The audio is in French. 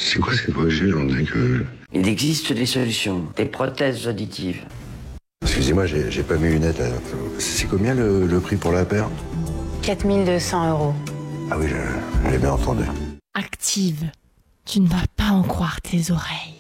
C'est quoi cette voix que j'ai? On dirait que... Il existe des solutions, des prothèses auditives. Excusez-moi, j'ai pas mes lunettes là. C'est combien le prix pour la paire? 4 200 €. Ah oui, j'ai bien entendu. Active. Tu ne vas pas en croire tes oreilles.